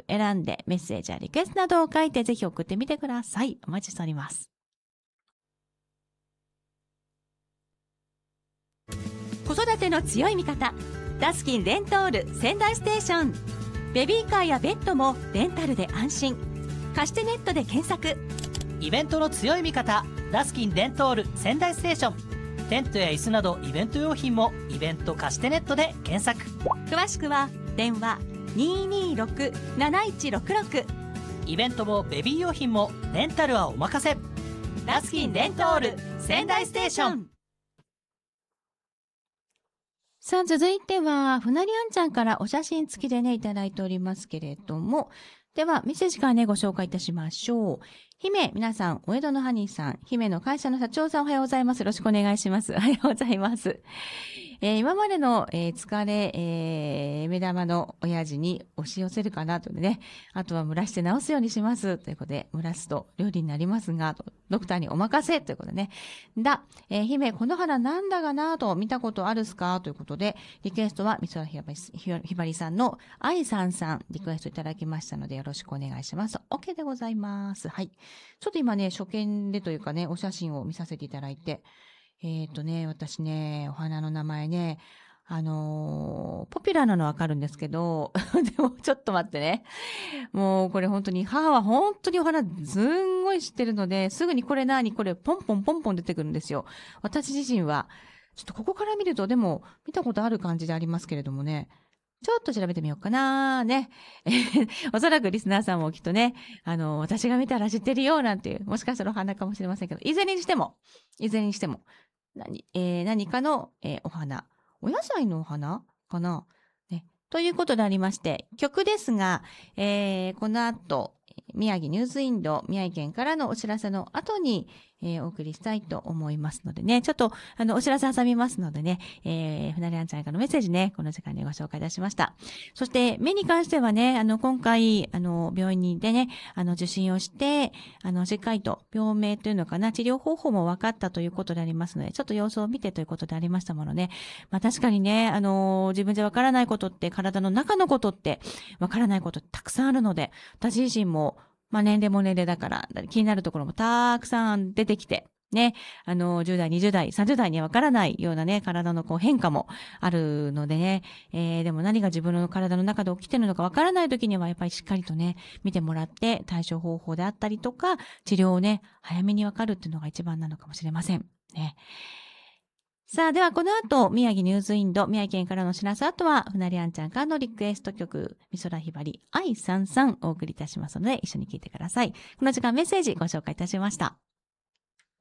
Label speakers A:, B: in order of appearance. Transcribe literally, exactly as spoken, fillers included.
A: 選んでメッセージやリクエストなどを書いてぜひ送ってみてください。お待ちしております。子育ての強い味方、ダスキンレントール仙台ステーション。ベビーカーやベッドもレンタルで安心。貸してネットで検索。
B: イベントの強い味方、ダスキンレントール仙台ステーション。テントや椅子などイベント用品もイベント貸してネットで検索。
A: 詳しくは電話 にーにーろく なないちろくろく。
B: イベントもベビー用品もレンタルはお任せ。
A: ダスキンレントール仙台ステーション。さあ、続いてはふなりあんちゃんからお写真付きでねいただいておりますけれども、ではメッセージからねご紹介いたしましょう。姫、皆さん、お江戸のハニーさん、姫の会社の社長さん、おはようございます。よろしくお願いします。おはようございます。えー、今までの、えー、疲れ、えー、目玉の親父に押し寄せるかなとね、あとは蒸らして治すようにします。ということで、蒸らすと料理になりますが、とドクターにお任せということでね。だ、えー、姫、この花なんだがなと見たことあるすかということで、リクエストは、美空ひばりひばりさんの愛さんさん、リクエストいただきましたので、よろしくお願いします。OK でございます。はい。ちょっと今ね、初見でというかね、お写真を見させていただいて、えっとね、私ね、お花の名前ね、あのー、ポピュラーなのわかるんですけど、でもちょっと待ってね。もうこれ本当に、母は本当にお花ずんごい知ってるので、すぐにこれ何これポンポンポンポン出てくるんですよ。私自身は、ちょっとここから見ると、でも見たことある感じでありますけれどもね。ちょっと調べてみようかなね。おそらくリスナーさんもきっとね、あの、私が見たら知ってるよなんていう、もしかしたらお花かもしれませんけど、いずれにしても、いずれにしても、何、えー、何かの、えー、お花、お野菜のお花かな、ね。ということでありまして、曲ですが、えー、この後、宮城ニュースインド、宮城県からのお知らせの後に、えー、お送りしたいと思いますのでね、ちょっと、あの、お知らせ挟みますのでね、えー、ふなりあんちゃんからのメッセージね、この時間にご紹介いたしました。そして、目に関してはね、あの、今回、あの、病院でね、あの、受診をして、あの、しっかりと、病名というのかな、治療方法も分かったということでありますので、ちょっと様子を見てということでありましたものね。まあ、確かにね、あの、自分じゃ分からないことって、体の中のことって、分からないことってたくさんあるので、私自身も、まあ、年齢も年齢だから、気になるところもたくさん出てきて、ね、あの、じゅう代、にじゅう代、さんじゅう代にはわからないようなね、体のこう変化もあるのでね、えー、でも何が自分の体の中で起きてるのかわからない時にはやっぱりしっかりとね、見てもらって対処方法であったりとか、治療をね、早めにわかるっていうのが一番なのかもしれません。ね。さあ、ではこの後、宮城ニュースインド、宮城県からの知らせ、あとは、ふなりあんちゃんからのリクエスト曲、美空ひばり、愛さんさんお送りいたしますので、一緒に聴いてください。この時間メッセージご紹介いたしました。